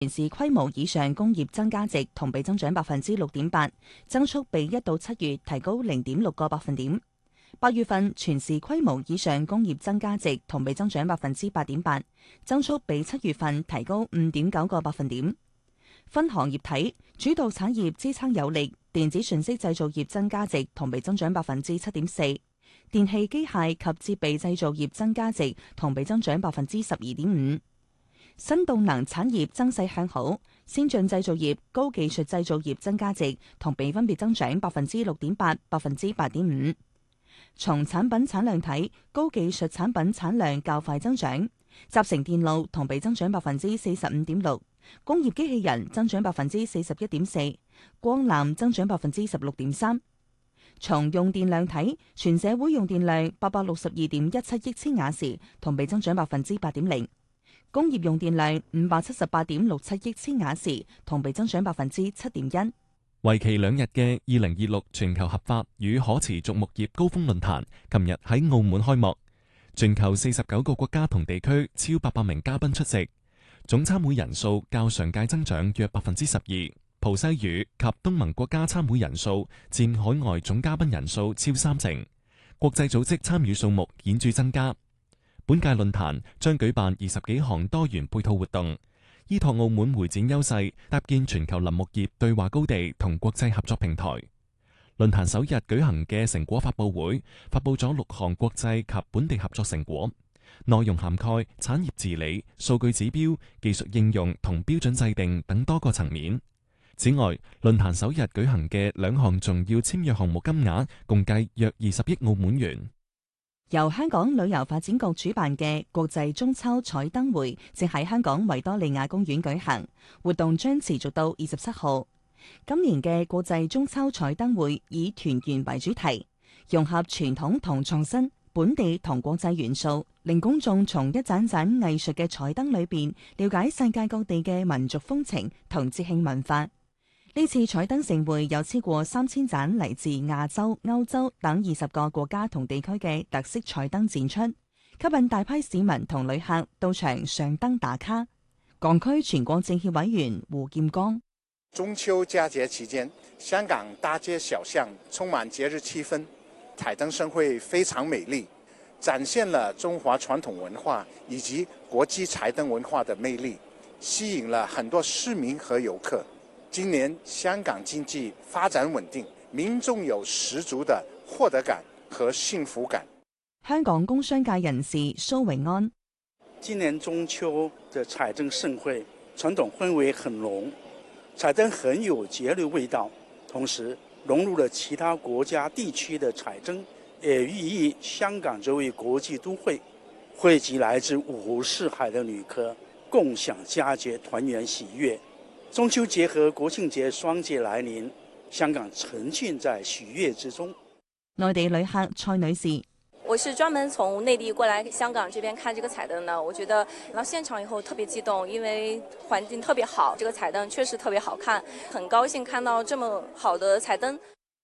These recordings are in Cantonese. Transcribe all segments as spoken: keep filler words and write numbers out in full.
全市規模以上工業增加值同比增長百分之六點八，增速比一到七月提高零點六個百分點。八月份全市規模以上工業增加值同比增長百分之八點八，增速比七月份提高五點九個百分點。分行業睇，主導產業支撐有力，電子信息製造業增加值同比增長百分之七點四，電氣機械及設備製造業增加值同比增長百分之十二點五。新動能產業增勢向好，先進製造業、高技術製造業增加值同比分別增長百分之六點八、百分之八點五。從產品產量睇，高技術產品產量較快增長，集成電路同比增長百分之四十五點六，工業機器人增長百分之四十一點四，光纜增長百分之十六點三。從用電量睇，全社會用電量八百六十二點一七億千瓦時，同比增長百分之八點零。工業用電量五百七十八點六七億千瓦時，同比增長百分之七點一。 為期兩日嘅二零二六全球合法與可持續牧業高峰論壇，琴日喺澳門開幕。全球四十九個國家同地區超八百名嘉賓出席，總參會人數較上屆增長約百分之十二。葡西語及東盟國家參會人數佔海外總嘉賓人數超三成，國際組織參與數目顯著增加。本屆論壇將舉辦二十幾項多元配套活動，依託澳門會展優勢，搭建全球林牧業對話高地同國際合作平台。論壇首日舉行嘅成果發佈會，發佈咗六項國際及本地合作成果，內容涵蓋產業治理、數據指標、技術應用同標準制定等多個層面。此外，論壇首日舉行嘅兩項重要簽約項目金額共計約二十億澳門元。 由香港旅遊發展局主辦嘅國際中秋彩燈會正喺香港維多利亞公園舉行，活動將持續到二十七號。今年嘅國際中秋彩燈會以團圓為主題，融合傳統同創新、本地同國際元素，令公眾從一盞盞藝術嘅彩燈裏邊了解世界各地嘅民族風情同節慶文化。呢次彩燈盛會有超過三千盞嚟自亞洲、歐洲等二十個國家同地區嘅特色彩燈展出，吸引大批市民同旅客到場上燈打卡。港區全國政協委員胡劍光： 中秋佳節期間，香港大街小巷充滿節日氣氛，彩燈盛會非常美麗，展現了中華傳統文化以及國際彩燈文化的魅力，吸引了很多市民和遊客。今年香港經濟發展穩定，民眾有十足的獲得感和幸福感。 香港工商界人士蘇永安： 今年中秋的彩燈盛會，傳統氛圍很濃，彩燈很有節日味道，同時融入了其他國家地區的彩燈，也寓意香港作為國際都會，匯集來自五湖四海的旅客，共享佳節團圓喜悅。中秋節和國慶節雙節來臨，香港沉浸在喜悅之中。 內地旅客蔡女士： 我是專門從內地過來香港這邊看這個彩燈的，我覺得到現場以後特別激動，因為環境特別好，這個彩燈確實特別好看，很高興看到這麼好的彩燈。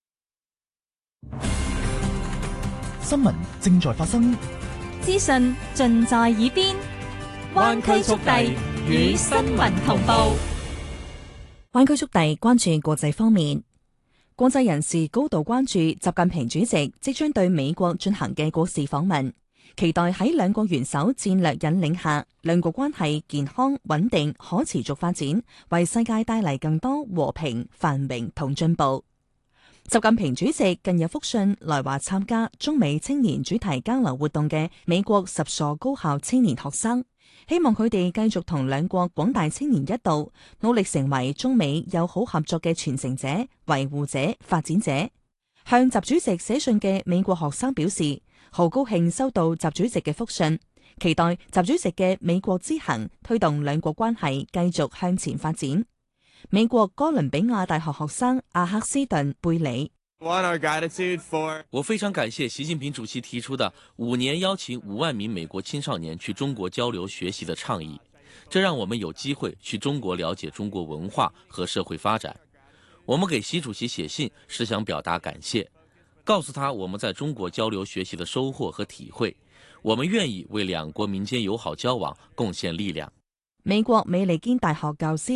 新聞正在發生， 資訊盡在耳邊，灣區速遞與新聞同步。 灣區速遞關注國際方面，國際人士高度關注習近平主席即將對美國進行嘅國事訪問，期待喺兩國元首戰略引領下，兩國關係健康穩定可持續發展，為世界帶嚟更多和平繁榮同進步。習近平主席近日復信來華參加中美青年主題交流活動嘅美國十所高校青年學生，希望佢哋繼續同兩國廣大青年一道，努力成為中美友好合作嘅傳承者、維護者、發展者。向習主席寫信嘅美國學生表示，好高興收到習主席嘅復信，期待習主席嘅美國之行推動兩國關係繼續向前發展。美國哥倫比亞大學學生阿克斯頓貝里： 我非常感謝習近平主席提出的五年邀請五萬名美國青少年去中國交流學習的倡議，這讓我們有機會去中國了解中國文化和社會發展。我們給習主席寫信是想表達感謝，告訴他我們在中國交流學習的收穫和體會，我們願意為兩國民間友好交往貢獻力量。 美國美利堅大學教師